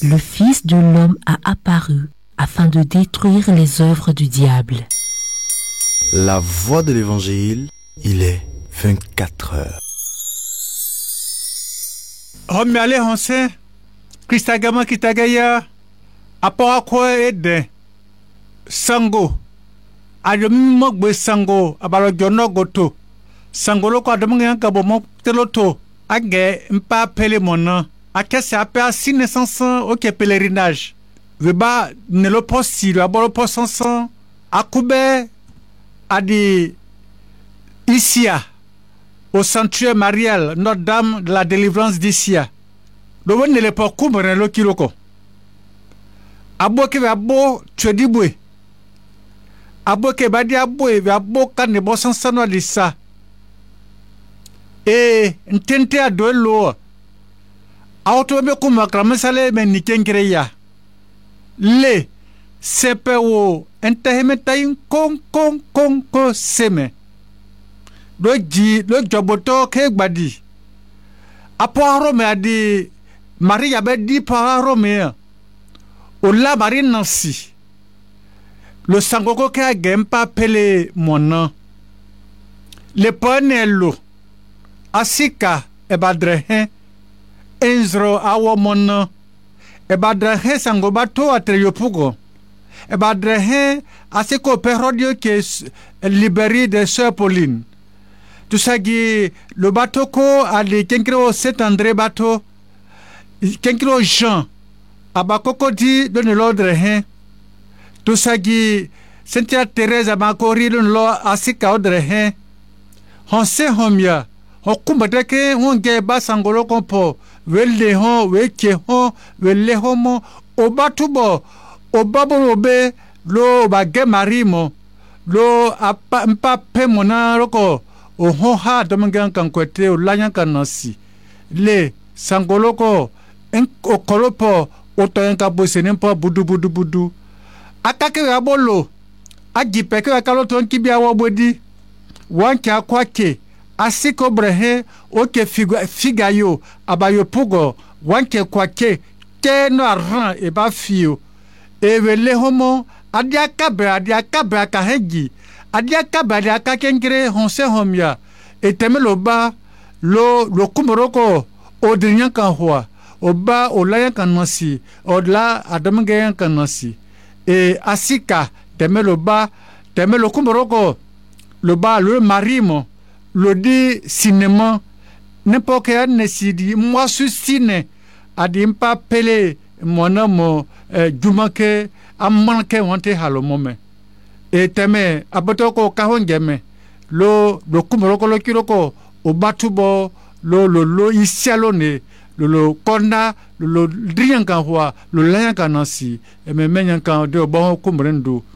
Le Fils de l'homme a apparu afin de détruire les œuvres du diable. La voix de l'évangile, il est 24 heures. Homme allez honse Christagama kitagaya apo akwa ede sango ayomi mogbe sango abalo jono goto sango loko adamu yanka bomo teloto age mpa pele mona akese ape asine sansan oke pèlerinage veba ne lo posi lo abolo posansan akube adi Isia au sanctuaire marial Notre-Dame de la délivrance d'Isia. Do wonne le po kumre lo kiloko. Abo ke abo twedibwe. Abo ke badi abo e abo kan bo sansano di sa. E ntente ado lo. Auto be kuma kramsale men nikenkreya. Le sepewo enteheme tayin kon seme. Lo joboto ke gbadi apo arome adi Maria be di pa arome o la Marie Nancy le sangoko ke agempa pele mona le ponelo asika e badrehe enzro awo mona e badrehe sangobato atreyopugo e badrehe asiko perodio ke libéré de Sœur Pauline. Tout ça qui le bateau ko a les kenkro Saint-André bateau kenkro Jean abakoko di donne l'ordre hein tout ça qui Sainte Thérèse abakori donne l'ordre asika ordre hein on sait homia on kumbate ke on ge basangolo kompo welle hon weke hon welle homo o batubo o babolobe lo bagé marimo lo apa mpa pe mona roko o honha domangan kan kwete o lanyan kanasi le sangoloko en o kolopo o toyenka bosenen po budu akake abolo agipe ke akalo ton kibia wobodi wanke akwake asiko brehe o ke figayo abayo pugo wanke kwake ke no aran e ba fio e wele homo adiakabe akahengi adiaka bali akakenkere honse homia eteme loba lo kumoroko odrinyan kan hwa oba olayan kan nasi odla adamge kan nasi e asika teme loba teme lo kumoroko loba le marimo lo di cinéma n'importe quel nesidi moi susine adimpa pele monamo jumake amanke wante halomome e teme abotoko kahongeme lo kumoroko lo kiroko o batubo lo isialone lo kona lo driankan hwa lo lankan nasi e me menyankan de bon kumrendo